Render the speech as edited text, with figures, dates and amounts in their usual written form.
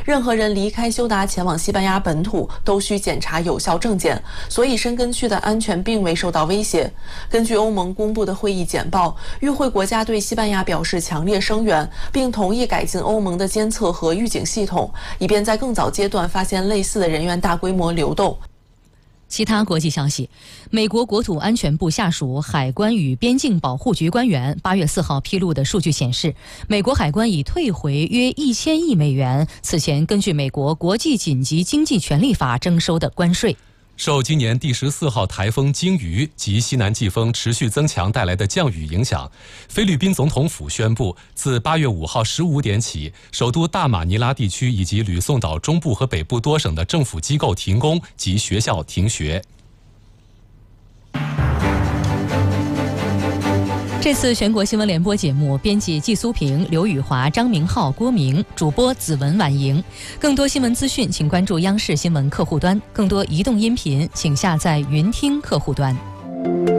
任何人离开休达前往西班牙本土都需检查有效证件，所以申根区的安全并未受到威胁。根据欧盟公布的会议简报，与会国家对西班牙表示强烈声援，并同意改进欧盟的监测和预警系统，以便在更早阶段发现类似的人员大规模流动。 其他国际消息，美国国土安全部下属海关与边境保护局官员8月4号披露的数据显示，美国海关已退回约1000亿美元此前根据美国国际紧急经济权利法征收的关税。 受今年第14号台风鲸鱼及西南季风持续增强带来的降雨影响，菲律宾总统府宣布，自8月5号15点起，首都大马尼拉地区以及吕宋岛中部和北部多省的政府机构停工及学校停学。 这次全国新闻联播节目，编辑季苏平、刘宇华、张明浩、郭明，主播子文、婉莹。更多新闻资讯，请关注央视新闻客户端；更多移动音频，请下载云听客户端。